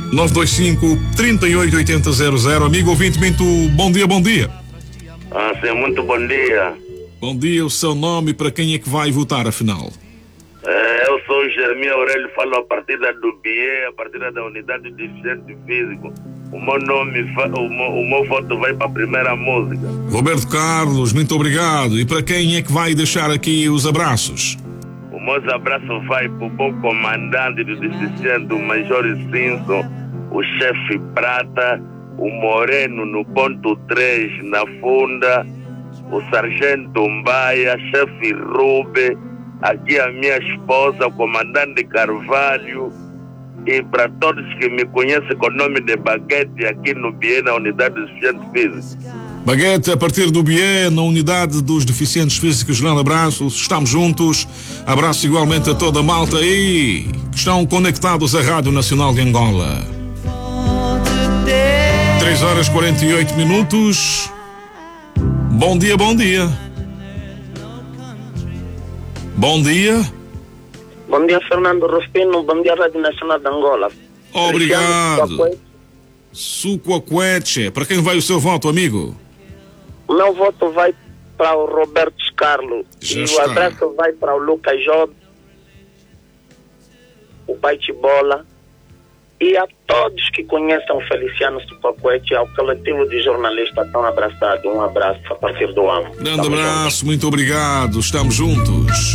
925-388000. Amigo ouvinte, muito bom dia, bom dia. Sim, muito bom dia. Bom dia, o seu nome, para quem é que vai votar, afinal? Eu sou Jeremias Aurélio, falo a partir do BIE, a partir da Unidade de Deficiente Físico. O meu nome, o meu voto vai para a primeira música. Roberto Carlos, muito obrigado. E para quem é que vai deixar aqui os abraços? O meu abraço vai para o bom comandante do deficiente, o Major Simpson, o chefe Prata, o Moreno no ponto 3, na Funda, o Sargento Mbaia, chefe Rube, aqui a minha esposa, o comandante Carvalho, e para todos que me conhecem com o nome de Baguete aqui no BIE, na Unidade de Deficientes Físicos. Baguete, a partir do BIE, na Unidade dos Deficientes Físicos, grande abraço, estamos juntos, abraço igualmente a toda a malta aí que estão conectados à Rádio Nacional de Angola. 3h48. Bom dia, bom dia. Bom dia. Bom dia, Fernando Rufino. Bom dia, Rádio Nacional de Angola. Obrigado. Suquaquete. Para quem vai o seu voto, amigo? O meu voto vai para o Roberto Carlos. Já e está. O abraço vai para o Lucas Job, o Baite Bola e a todos que conhecem o Feliciano Suquaquete, ao coletivo de jornalistas tão abraçado. Um abraço a partir do ano. Grande abraço, muito obrigado. Estamos juntos.